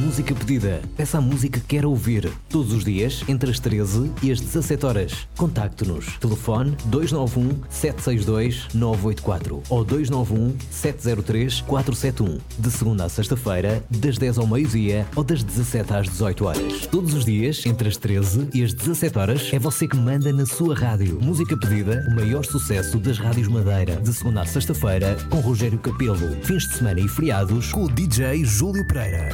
Música Pedida. Peça a música que quer ouvir. Todos os dias, entre as 13 e as 17 horas. Contacte-nos. Telefone 291-762-984 ou 291-703-471. De segunda a sexta-feira, das 10 ao meio-dia ou das 17 às 18 horas. Todos os dias, entre as 13 e as 17 horas, é você que manda na sua rádio. Música Pedida, o maior sucesso das rádios Madeira. De segunda a sexta-feira, com Rogério Capelo. Fins de semana e feriados, com o DJ Júlio Pereira.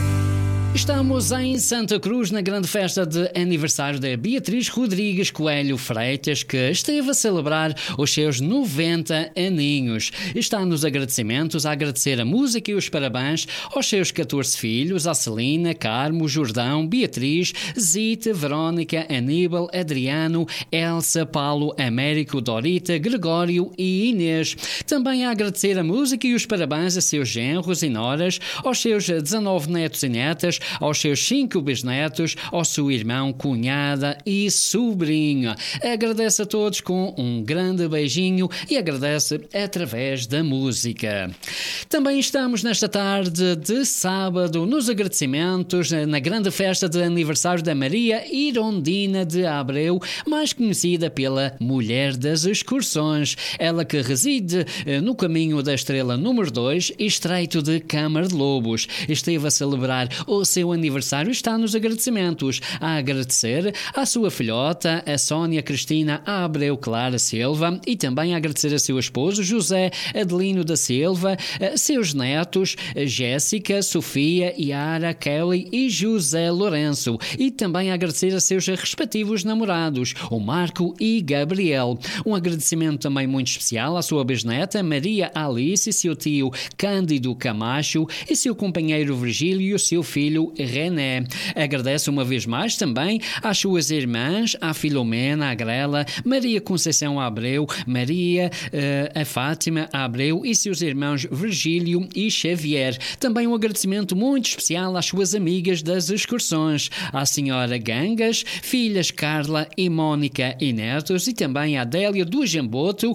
Estamos em Santa Cruz na grande festa de aniversário da Beatriz Rodrigues Coelho Freitas, que esteve a celebrar os seus 90 aninhos. Está nos agradecimentos a agradecer a música e os parabéns aos seus 14 filhos, a Celina, Carmo, Jordão, Beatriz, Zita, Verónica, Aníbal, Adriano, Elsa, Paulo, Américo, Dorita, Gregório e Inês. Também a agradecer a música e os parabéns a seus genros e noras, aos seus 19 netos e netas, aos seus 5 bisnetos, ao seu irmão, cunhada e sobrinho. Agradece a todos com um grande beijinho e agradece através da música. Também estamos nesta tarde de sábado nos agradecimentos na grande festa de aniversário da Maria Irondina de Abreu, mais conhecida pela Mulher das Excursões. Ela que reside no caminho da Estrela número 2, estreito de Câmara de Lobos. Esteve a celebrar o seu aniversário, está nos agradecimentos. A agradecer à sua filhota, a Sónia Cristina Abreu Clara Silva, e também a agradecer a seu esposo, José Adelino da Silva, a seus netos, Jéssica, Sofia, Yara, Kelly e José Lourenço, e também a agradecer a seus respectivos namorados, o Marco e Gabriel. Um agradecimento também muito especial à sua bisneta, Maria Alice, seu tio Cândido Camacho e seu companheiro Virgílio e o seu filho René. Agradece uma vez mais também às suas irmãs, à Filomena, à Grela, Maria Conceição Abreu, Maria, a Fátima Abreu e seus irmãos Virgílio e Xavier. Também um agradecimento muito especial às suas amigas das excursões, à senhora Gangas, filhas Carla e Mónica e netos, e também à Adélia do Jamboto,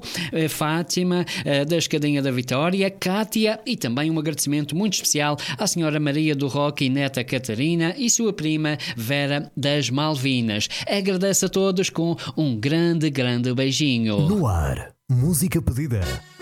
Fátima da Escadinha da Vitória, Cátia, e também um agradecimento muito especial à senhora Maria do Roque e neta Catarina e sua prima Vera das Malvinas. Agradece a todos com um grande beijinho. No ar, Música Pedida.